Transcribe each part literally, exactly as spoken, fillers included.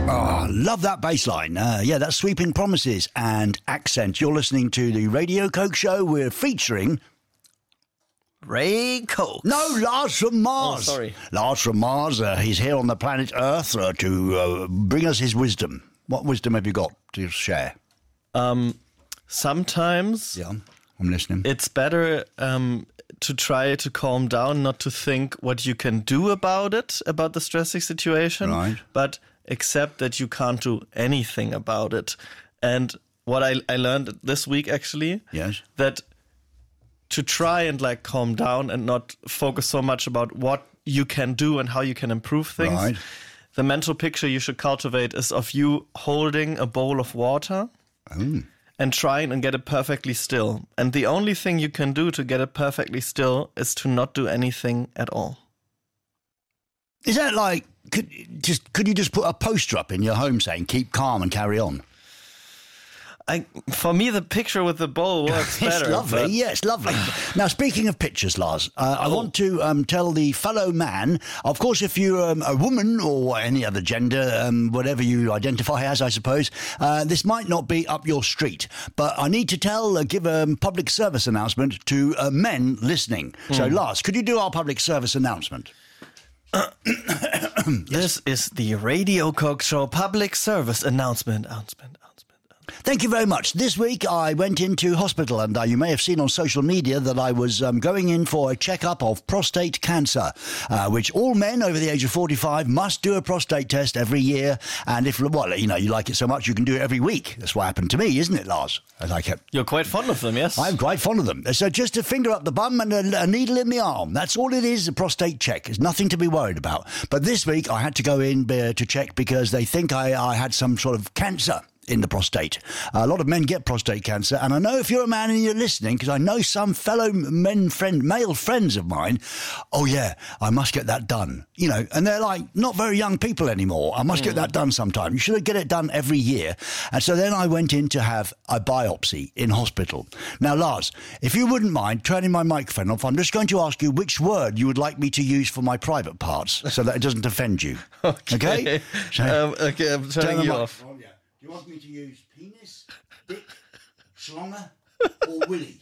Oh, love that bass line. Uh, yeah, that's Sweeping Promises and Accent. You're listening to the Radio Coke Show. We're featuring... Ray Coke. No, Lars from Mars. Oh, sorry. Lars from Mars. Uh, he's here on the planet Earth uh, to uh, bring us his wisdom. What wisdom have you got to share? Um, sometimes... Yeah, I'm listening. It's better um, to try to calm down, not to think what you can do about it, about the stressing situation, right. but accept that you can't do anything about it. And what I, I learned this week, actually, yes, that to try and like calm down and not focus so much about what you can do and how you can improve things. Right. The mental picture you should cultivate is of you holding a bowl of water oh. and trying and get it perfectly still. And the only thing you can do to get it perfectly still is to not do anything at all. Is that like, could, just, could you just put a poster up in your home saying, keep calm and carry on? I, for me, the picture with the bowl works better. It's lovely, but... yeah, it's lovely. Now, speaking of pictures, Lars, uh, I Oh. want to um, tell the fellow man, of course, if you're um, a woman or any other gender, um, whatever you identify as, I suppose, uh, this might not be up your street. But I need to tell, uh, give a public service announcement to uh, men listening. Mm. So, Lars, could you do our public service announcement? This is the Radio Coke Show public service announcement. announcement. Thank you very much. This week I went into hospital and uh, you may have seen on social media that I was um, going in for a checkup of prostate cancer, uh, which all men over the age of forty-five must do a prostate test every year. And if, well, you know, you like it so much, you can do it every week. That's what happened to me, isn't it, Lars? As I kept... You're quite fond of them, yes? I'm quite fond of them. So just a finger up the bum and a, a needle in the arm. That's all it is, a prostate check. There's nothing to be worried about. But this week I had to go in uh, to check because they think I, I had some sort of cancer in the prostate. A lot of men get prostate cancer, and I know if you're a man and you're listening, because I know some fellow men, friend, male friends of mine, oh yeah, I must get that done. You know, and they're like not very young people anymore. I must mm. get that done sometime. You should get it done every year. And so then I went in to have a biopsy in hospital. Now, Lars, if you wouldn't mind turning my microphone off, I'm just going to ask you which word you would like me to use for my private parts so that it doesn't offend you. Okay? Okay, so, um, okay I'm turning turn you mic- off. Oh, yeah. Do you want me to use penis, dick, schlonger, or willy?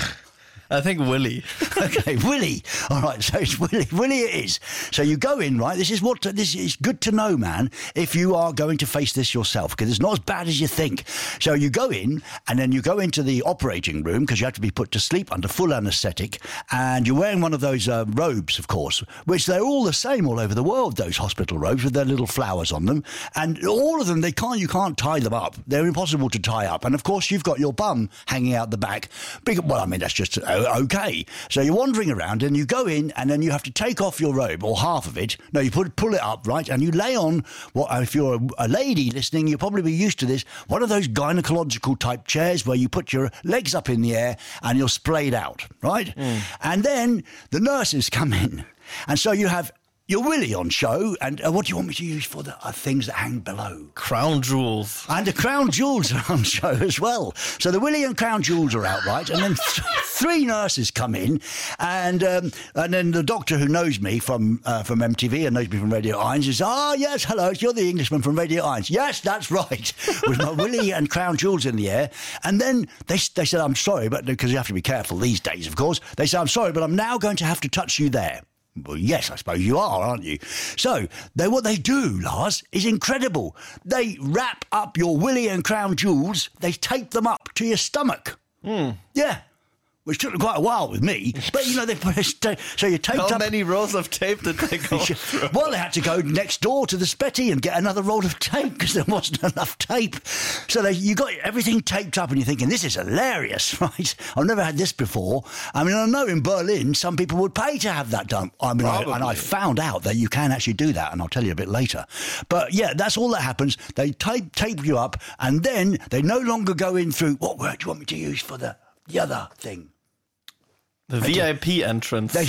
I think Willy. Okay, Willy. All right, so it's Willy. Willy it is. So you go in, right? This is what this is good to know, man, if you are going to face this yourself, because it's not as bad as you think. So you go in, and then you go into the operating room, because you have to be put to sleep under full anaesthetic, and you're wearing one of those uh, robes, of course, which they're all the same all over the world, those hospital robes with their little flowers on them. And all of them, they can't, you can't tie them up. They're impossible to tie up. And, of course, you've got your bum hanging out the back. Big, well, I mean, that's just... Uh, okay, so you're wandering around and you go in and then you have to take off your robe or half of it. No, you put pull it up, right, and you lay on what, if you're a, a lady listening, you'll probably be used to this, one of those gynecological type chairs where you put your legs up in the air and you're splayed out, right? Mm. And then the nurses come in, and so you have your willy on show, and uh, what do you want me to use for the uh, things that hang below? Crown jewels. And the crown jewels are on show as well. So the willy and crown jewels are out, right? And then th- three nurses come in, and um, and then the doctor who knows me from uh, from M T V and knows me from Radio Irons says, "Ah, oh, yes, hello, you're the Englishman from Radio Irons." Yes, that's right. With my willy and crown jewels in the air. And then they they said, "I'm sorry, but because you have to be careful these days, of course." They said, "I'm sorry, but I'm now going to have to touch you there." Well, yes, I suppose you are, aren't you? So, they, what they do, Lars, is incredible. They wrap up your willy and crown jewels, they tape them up to your stomach. Mm. Yeah. Which took quite a while with me, but you know they put it, so you taped How up. How many rolls of tape did they go through? Well, they had to go next door to the Spetty and get another roll of tape because there wasn't enough tape. So they, you got everything taped up, and you're thinking, this is hilarious, right? I've never had this before. I mean, I know in Berlin some people would pay to have that done. I mean, I, and I found out that you can actually do that, and I'll tell you a bit later. But yeah, that's all that happens. They tape tape you up, and then they no longer go in through. What word do you want me to use for the the other thing? The V I P entrance. They,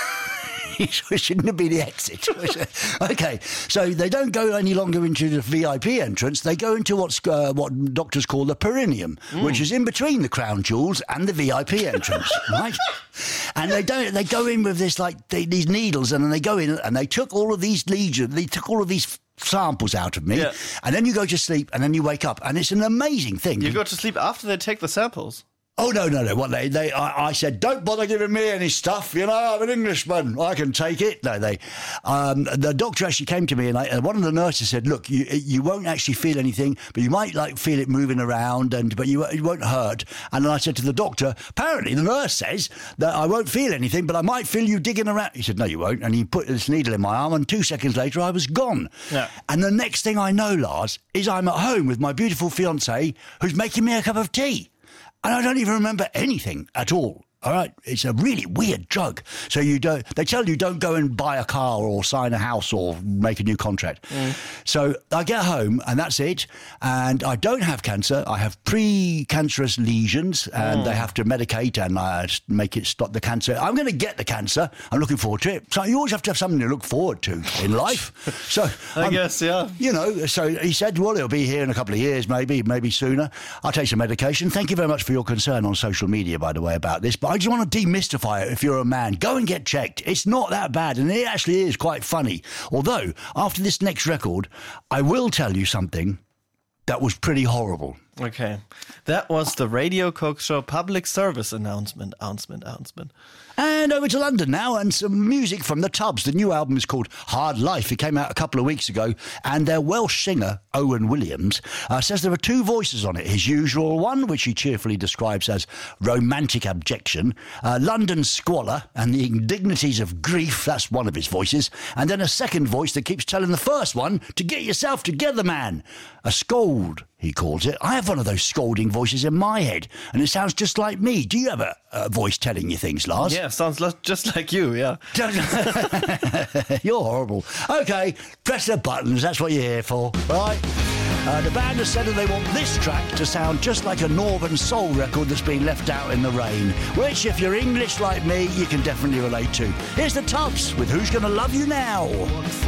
shouldn't it be the exit? Okay, so they don't go any longer into the V I P entrance. They go into what's uh, what doctors call the perineum, mm. which is in between the crown jewels and the V I P entrance, right? And they don't. They go in with this like they, these needles, and then they go in and they took all of these legions. They took all of these samples out of me, Yeah. and then you go to sleep, and then you wake up, and it's an amazing thing. You go to sleep after they take the samples. Oh, no, no, no. What they, they, I, I said, don't bother giving me any stuff. You know, I'm an Englishman. I can take it. No, they, um, the doctor actually came to me and I, and one of the nurses said, look, you, you won't actually feel anything, but you might like feel it moving around and, but you, it won't hurt. And then I said to the doctor, apparently the nurse says that I won't feel anything, but I might feel you digging around. He said, no, you won't. And he put this needle in my arm and two seconds later I was gone. Yeah. And the next thing I know, Lars, is I'm at home with my beautiful fiancée who's making me a cup of tea. And I don't even remember anything at all. All right, it's a really weird drug. So you don't. They tell you don't go and buy a car or sign a house or make a new contract. Mm. So I get home and that's it. And I don't have cancer. I have pre-cancerous lesions, and mm. they have to medicate and uh, make it stop the cancer. I'm going to get the cancer. I'm looking forward to it. So you always have to have something to look forward to in life. So I um, guess, yeah. You know. So he said, well, it'll be here in a couple of years, maybe, maybe sooner. I'll take some medication. Thank you very much for your concern on social media, by the way, about this. But I just want to demystify it. If you're a man, go and get checked. It's not that bad, and it actually is quite funny. Although, after this next record, I will tell you something that was pretty horrible. Okay. That was the Radio Coke Show public service announcement, announcement, announcement. And over to London now, and some music from the Tubs. The new album is called Hard Life. It came out a couple of weeks ago, and their Welsh singer, Owen Williams, uh, says there are two voices on it. His usual one, which he cheerfully describes as romantic abjection, uh, London squalor, and the indignities of grief, that's one of his voices, and then a second voice that keeps telling the first one to get yourself together, man. A scold, he calls it. I have one of those scolding voices in my head, and it sounds just like me. Do you have a, a voice telling you things, Lars? Yeah, sounds just like you, yeah. You're horrible. Okay, press the buttons. That's what you're here for, right? Uh, the band has said that they want this track to sound just like a Northern Soul record that's been left out in the rain, which, if you're English like me, you can definitely relate to. Here's the Tubs with Who's Gonna Love You Now?